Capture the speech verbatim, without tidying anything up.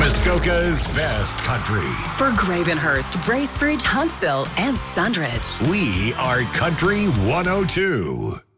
Muskoka's best country. For Gravenhurst, Bracebridge, Huntsville, and Sundridge. We are Country one oh two.